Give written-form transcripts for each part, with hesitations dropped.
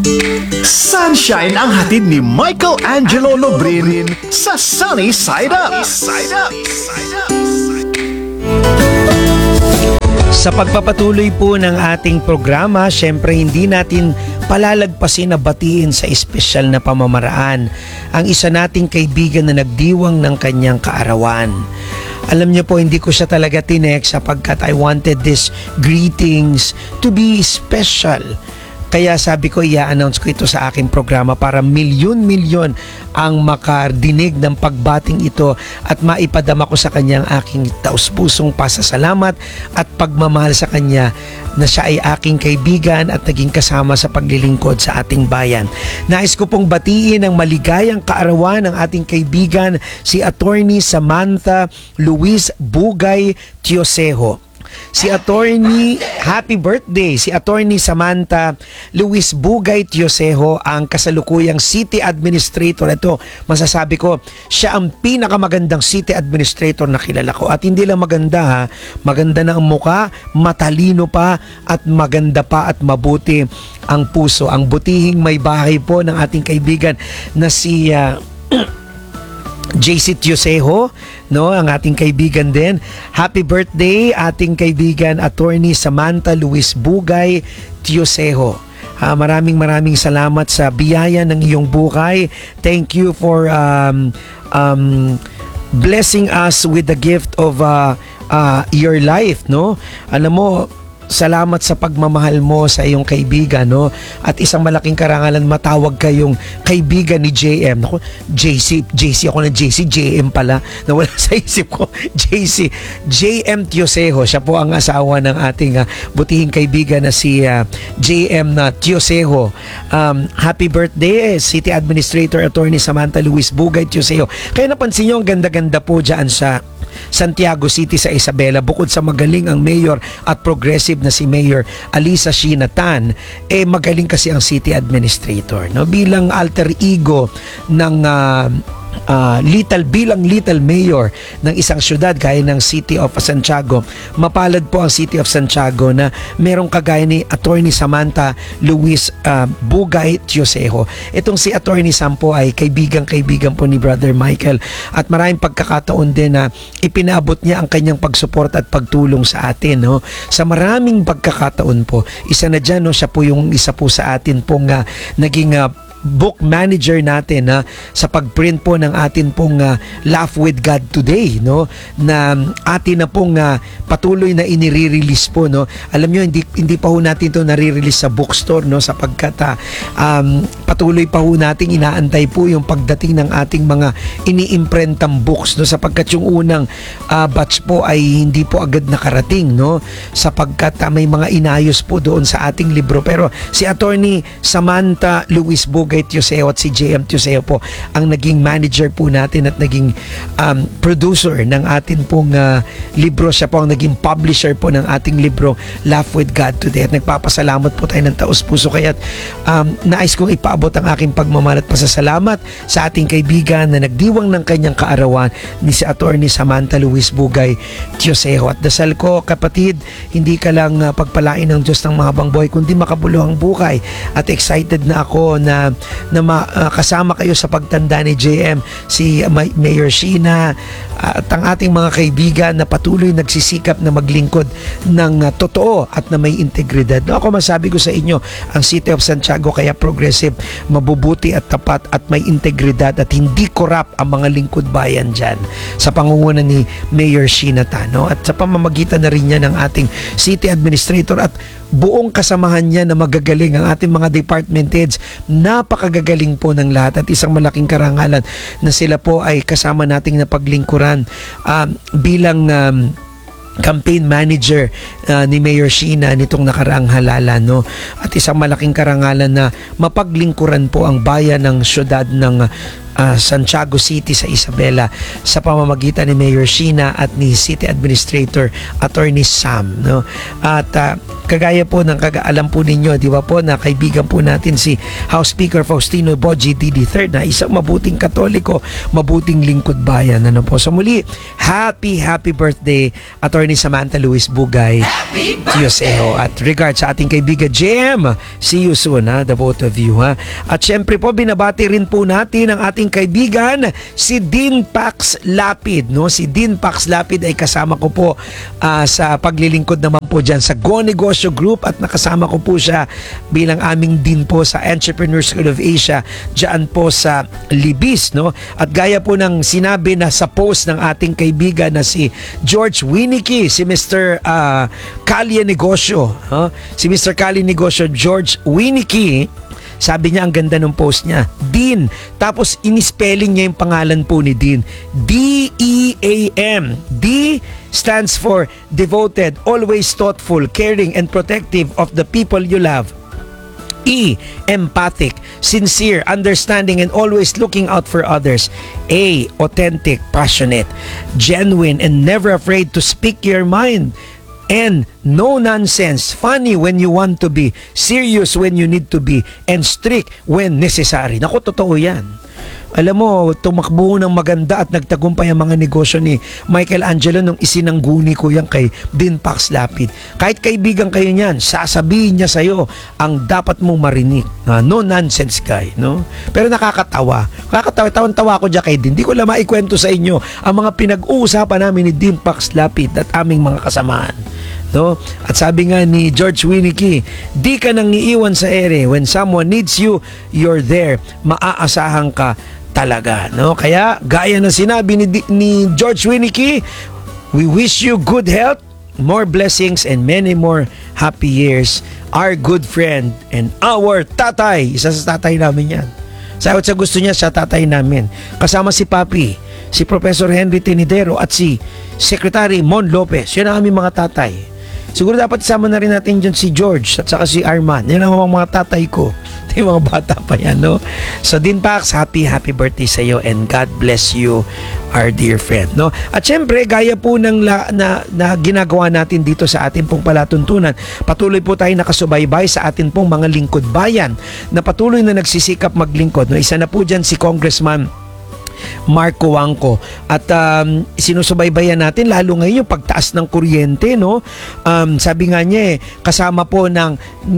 Sunshine ang hatid ni Michael Angelo Lobrin sa Sunny Side Up. Sa pagpapatuloy po ng ating programa, syempre hindi natin palalagpasin na batiin sa espesyal na pamamaraan ang isa nating kaibigan na nagdiwang ng kanyang kaarawan. Alam niyo po, hindi ko siya talaga tinext sapagkat I wanted this greetings to be special. Kaya sabi ko, i-announce ko ito sa aking programa para milyon-milyon ang makadinig ng pagbating ito at maipadama ko sa kanya ang aking taus-pusong pasasalamat at pagmamahal sa kanya na siya ay aking kaibigan at naging kasama sa paglilingkod sa ating bayan. Nais ko pong batiin ang maligayang kaarawan ng ating kaibigan si Attorney Samantha Luis Bugay Tiosejo. Si Attorney, happy birthday, si Attorney Samantha Luis Bugay Tiosejo ang kasalukuyang City Administrator. Ito, masasabi ko, siya ang pinakamagandang City Administrator na kilala ko. At hindi lang maganda ha, maganda na ang muka, matalino pa at maganda pa at mabuti ang puso. Ang butihing may bahay po ng ating kaibigan na si JC Tiosejo, no, ang ating kaibigan din. Happy birthday ating kaibigan Attorney Samantha Luis Bugay Tiosejo. Maraming salamat sa biyaya ng iyong buhay. Thank you for blessing us with the gift of your life, no? Alam mo, salamat sa pagmamahal mo sa iyong kaibigan, no? At isang malaking karangalan matawag kayong kaibigan ni JM. Naku, JC ako na JM pala. Nawala sa isip ko. JM Tiosejo. Siya po ang asawa ng ating butihing kaibigan na si JM na Tiosejo. Happy birthday, City Administrator Attorney Samantha Luis Bugay Tiosejo. Kaya napansin niyo ang ganda-ganda po dyan sa Santiago City sa Isabela. Bukod sa magaling ang mayor at progressive na si Mayor Alisa Sheena Tan, magaling kasi ang city administrator, no? Bilang alter ego ng little mayor ng isang syudad gaya ng City of Santiago, mapalad po ang City of Santiago na merong kagaya ni Attorney Samantha Luis Bugay Tiosejo. Itong si Attorney Sam po ay kaibigan po ni Brother Michael at maraming pagkakataon din na ipinaabot niya ang kanyang pagsuporta at pagtulong sa atin, no? Sa maraming pagkakataon po, isa na dyan, no, siya po yung isa po sa atin pong naging book manager natin sa pagprint po ng atin pong Laugh with God Today, no, na atin na pong patuloy na inire-release po, no. Alam niyo, hindi pa ho natin ito nare-release sa bookstore, no, sapagkat patuloy pa ho nating inaantay po yung pagdating ng ating mga iniimprentang books, no, sapagkat yung unang batch po ay hindi po agad nakarating, no, sapagkat may mga inayos po doon sa ating libro. Pero si Attorney Samantha Luis Bugay Tiosejo at si JM Tiosejo po ang naging manager po natin at naging producer ng atin pong libro. Siya po ang naging publisher po ng ating libro Laugh with God Today. At nagpapasalamat po tayo ng taus-puso. Kaya nais kong ipaabot ang aking pagmamahal at pasasalamat sa ating kaibigan na nagdiwang ng kanyang kaarawan ni si Attorney Samantha Luis Bugay Tiosejo. At dasal ko, kapatid, hindi ka lang pagpalain ng Diyos ng mahabang buhay, kundi makabuluhang buhay. At excited na ako na kasama kayo sa pagtanda ni JM, si Mayor Sheena at ang ating mga kaibigan na patuloy nagsisikap na maglingkod ng totoo at na may integridad. No, ako masabi ko sa inyo, ang City of Santiago kaya progressive, mabubuti at tapat at may integridad at hindi korap ang mga lingkod bayan dyan sa pangunguna ni Mayor Sheena Tan, no? At sa pamamagitan na rin niya ng ating City Administrator at buong kasamahan niya na magagaling, ang ating mga department heads, napakagagaling po ng lahat at isang malaking karangalan na sila po ay kasama nating napaglingkuran bilang campaign manager ni Mayor Sheena nitong nakaraang halalan, no? At isang malaking karangalan na mapaglingkuran po ang bayan ng syudad ng Santiago City sa Isabela sa pamamagitan ni Mayor Sheena at ni City Administrator Attorney Sam, no? At kagaya po ng alam po ninyo, di ba po, na kaibigan po natin si House Speaker Faustino Boji D. III na isang mabuting Katoliko, mabuting lingkod bayan. Ano po? So muli, happy birthday Attorney Samantha Luis Bugay Tiosejo. At regards sa ating kaibigan Jem, see you soon, ha, the both of you, ha. At syempre po, binabati rin po natin ang ating kaibigan si Dean Pax Lapid, no? Si Dean Pax Lapid ay kasama ko po sa paglilingkod naman po dyan sa Go Negosyo Group, at nakasama ko po siya bilang aming Dean po sa Entrepreneur School of Asia dyan po sa Libis, no? At gaya po ng sinabi na sa post ng ating kaibigan na si George Winicky, si Mr. Kalye Negosyo, si Mr. Kalye Negosyo George Winicky, sabi niya, ang ganda ng post niya, Dean, tapos inispelling niya yung pangalan po ni Dean, D-E-A-M. D stands for devoted, always thoughtful, caring and protective of the people you love. E, empathic, sincere, understanding, and always looking out for others. A, authentic, passionate, genuine, and never afraid to speak your mind. And no nonsense, funny when you want to be, serious when you need to be, and strict when necessary. Naku, totoo yan. Alam mo, tumakbo ng maganda at nagtagumpay ang mga negosyo ni Michelangelo nung isinangguni ko yan kay Dean Pax Lapid. Kahit kaibigan kayo niyan, sasabihin niya sa'yo ang dapat mong marinig. No nonsense guy, no? Pero nakakatawa. Tawan-tawa ko dyan kay Dean. Hindi ko lang maikwento sa inyo ang mga pinag-uusapan namin ni Dean Pax Lapid at aming mga kasamaan. No? At sabi nga ni George Winicky, di ka nang iiwan sa ere. When someone needs you, you're there. Maaasahan ka talaga, no? Kaya gaya ng sinabi ni George Winicky, we wish you good health, more blessings, and many more happy years. Our good friend and our tatay, isa sa tatay namin yan. Sa gusto niya, sa tatay namin. Kasama si Papi, si Professor Henry Tenidero at si Secretary Mon Lopez. Yan ang aming mga tatay. Siguro dapat isama na rin natin dyan si George at saka si Arman. Yan ang mga tatay ko. Yung mga bata pa yan, no? So, Dean Pax, happy birthday sa iyo, and God bless you, our dear friend, no? At syempre, gaya po ng na ginagawa natin dito sa ating pong palatuntunan, patuloy po tayo nakasubaybay sa ating pong mga lingkod bayan na patuloy na nagsisikap maglingkod, no? Isa na po dyan si Congressman Marco Wangco, at sinusubaybayan natin lalo ngayon yung pagtaas ng kuryente, no? Sabi nga niya kasama po ng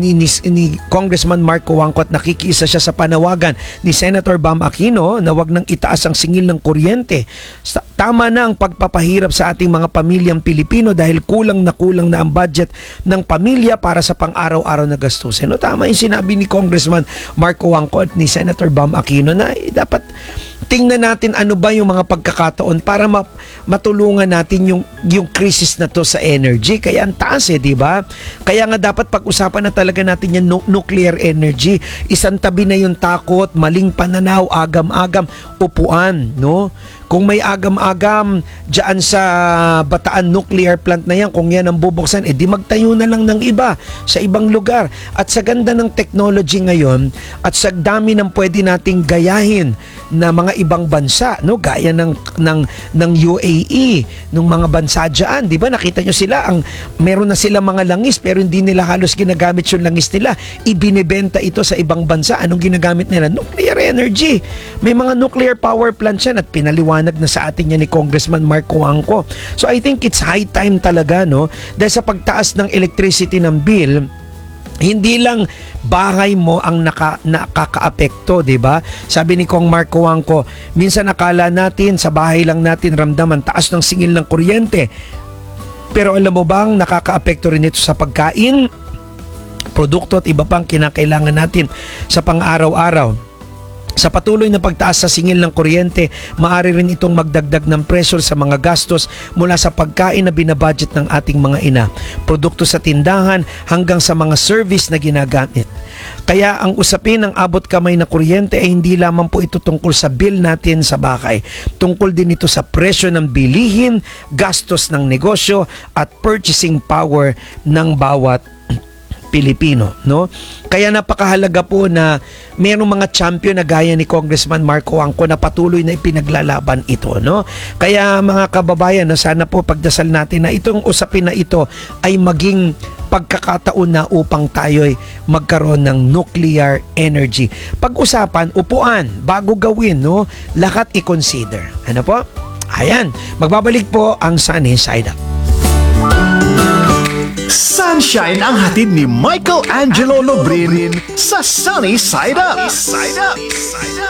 ni Congressman Marco Wangco at nakikiisa siya sa panawagan ni Senator Bam Aquino na wag nang itaas ang singil ng kuryente. Tama na ang pagpapahirap sa ating mga pamilyang Pilipino dahil kulang na ang budget ng pamilya para sa pang-araw-araw na gastusin. No, tama yung sinabi ni Congressman Marco Wangco at ni Senator Bam Aquino na dapat tingnan natin ano ba yung mga pagkakataon para matulungan natin yung crisis na to sa energy. Kaya ang taas di ba? Kaya nga dapat pag-usapan na talaga natin yung nuclear energy. Isang tabi na yung takot, maling pananaw, agam-agam, upuan, no? Kung may agam-agam dyan sa Bataan nuclear plant na yan, kung yan ang bubuksan, di magtayo na lang ng iba sa ibang lugar. At sa ganda ng technology ngayon, at sa dami ng pwede nating gayahin na mga ibang bansa, no? Gaya ng UAE, ng mga bansa dyan, di ba? Nakita nyo sila, meron na sila mga langis, pero hindi nila halos ginagamit yung langis nila. Ibinibenta ito sa ibang bansa. Anong ginagamit nila? Nuclear energy. May mga nuclear power plants yan at pinaliwanag na sa atin yan ni Congressman Marco Wangco. So I think it's high time talaga, no? Dahil sa pagtaas ng electricity ng bill, hindi lang bahay mo ang nakakaapekto, di ba? Sabi ni Kong Marco Wangco, minsan akala natin sa bahay lang natin ramdaman taas ng singil ng kuryente. Pero alam mo bang nakakaapekto rin ito sa pagkain, produkto at iba pang kinakailangan natin sa pang-araw-araw. Sa patuloy na pagtaas sa singil ng kuryente, maaari rin itong magdagdag ng pressure sa mga gastos mula sa pagkain na binabudget ng ating mga ina, produkto sa tindahan hanggang sa mga service na ginagamit. Kaya ang usapin ng abot kamay na kuryente ay hindi lamang po ito tungkol sa bill natin sa bahay. Tungkol din ito sa presyo ng bilihin, gastos ng negosyo at purchasing power ng bawat Pilipino, no? Kaya napakahalaga po na mayroong mga champion na gaya ni Congressman Marco Angco na patuloy na ipinaglalaban ito, no? Kaya mga kababayan, no, sana po pagdasal natin na itong usapin na ito ay maging pagkakataon na upang tayo'y magkaroon ng nuclear energy. Pag-usapan, upuan, bago gawin, no? Lahat i-consider. Ano po? Ayan, magbabalik po ang Sunny Side Up. Sunshine ang hatid ni Michael Angelo Lobrin sa Sunny Side Up.